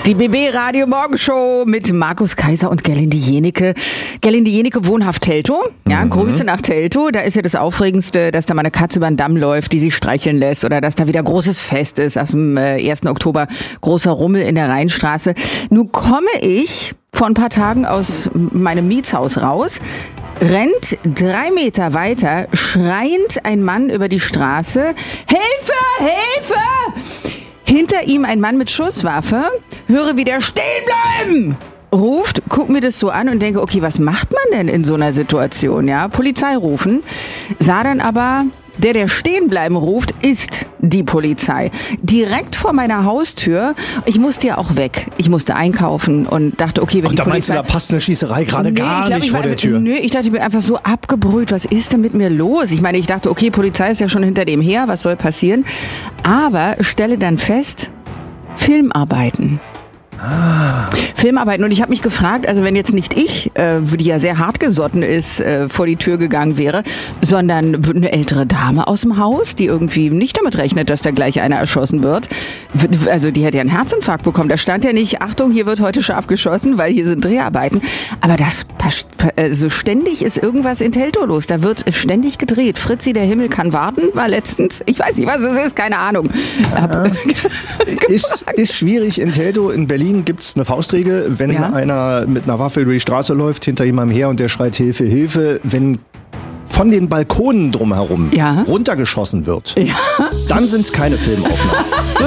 Die BB Radio Morgenshow mit Markus Kaiser und Gerlinde Jenike. Gerlinde Jenike, wohnhaft Teltow. Ja, Grüße nach Teltow. Da ist ja das Aufregendste, dass da mal eine Katze über den Damm läuft, die sich streicheln lässt, oder dass da wieder großes Fest ist. Auf dem 1. Oktober großer Rummel in der Rheinstraße. Nun komme ich vor ein paar Tagen aus meinem Mietshaus raus. Rennt 3 Meter weiter, schreiend ein Mann über die Straße. Hilfe! Hilfe! Hinter ihm ein Mann mit Schusswaffe. Höre, wie der stehen bleiben ruft, guck mir das so an und denke, okay, was macht man denn in so einer Situation? Ja, Polizei rufen. Sah dann aber, der stehen bleiben ruft, ist die Polizei. Direkt vor meiner Haustür. Ich musste ja auch weg. Ich musste einkaufen und dachte, okay, wenn die Polizei... Meinst du, da passt eine Schießerei gerade nicht vor der Tür? Nö, ich dachte, ich bin einfach so abgebrüht. Was ist denn mit mir los? Ich meine, ich dachte, okay, Polizei ist ja schon hinter dem her. Was soll passieren? Aber stelle dann fest, Filmarbeiten. Filmarbeiten. Und ich habe mich gefragt, also wenn jetzt nicht ich, die ja sehr hartgesotten ist, vor die Tür gegangen wäre, sondern eine ältere Dame aus dem Haus, die irgendwie nicht damit rechnet, dass da gleich einer erschossen wird. Also die hätte ja einen Herzinfarkt bekommen. Da stand ja nicht, Achtung, hier wird heute scharf geschossen, weil hier sind Dreharbeiten. Aber so ständig ist irgendwas in Teltow los. Da wird ständig gedreht. Fritzi, der Himmel kann warten, war letztens. Ich weiß nicht, was es ist, keine Ahnung. Ist schwierig in Teltow. In Berlin gibt es eine Faustregel, wenn einer mit einer Waffe über die Straße läuft, hinter jemandem her und der schreit Hilfe, Hilfe, wenn von den Balkonen drumherum runtergeschossen wird, dann sind es keine Filmaufnahmen.